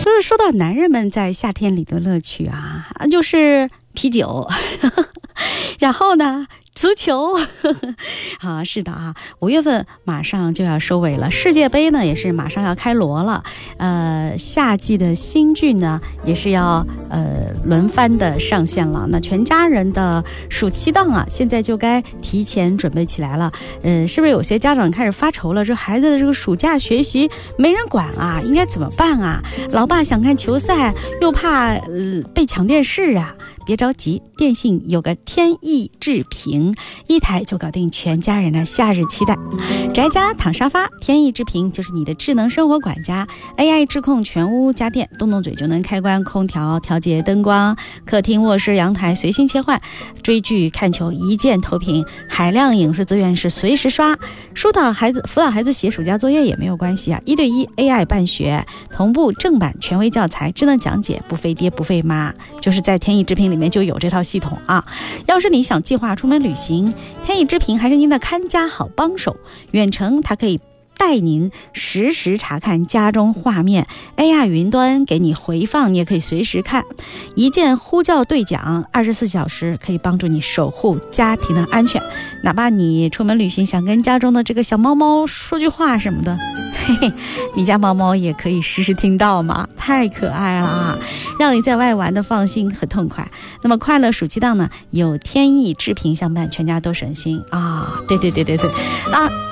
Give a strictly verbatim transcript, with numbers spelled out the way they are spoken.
说是说到男人们在夏天里的乐趣啊，就是啤酒，然后呢，足球。啊，是的啊，五月份马上就要收尾了，世界杯呢也是马上要开锣了，呃，夏季的新剧呢也是要呃轮番的上线了。那全家人的暑期档啊，现在就该提前准备起来了。呃，是不是有些家长开始发愁了？这孩子的这个暑假学习没人管啊，应该怎么办啊？老爸想看球赛，又怕呃被抢电视啊。别着急，电信有个天翼智屏，一台就搞定全家人的夏日期待。宅家躺沙发，天翼智屏就是你的智能生活管家 ，A I 智控全屋家电，动动嘴就能开关空调、调节灯光，客厅、卧室、阳台随心切换，追剧、看球一键投屏，海量影视资源是随时刷。疏导孩子、辅导孩子写暑假作业也没有关系啊，一对一 A I 办学，同步正版权威教材，智能讲解，不费爹不费妈，就是在天翼智屏里面就有这套系统啊。要是你想计划出门旅行，天翼智屏还是您的看家好帮手。远程它可以带您实时查看家中画面， A I 云端给你回放，你也可以随时看，一键呼叫对讲，二十四小时可以帮助你守护家庭的安全。哪怕你出门旅行想跟家中的这个小猫猫说句话什么的，嘿嘿，你家猫猫也可以实时听到嘛，太可爱了啊，让你在外玩的放心和痛快。那么快乐暑期档呢，有天翼智屏相伴，全家都省心啊！对对对对对啊！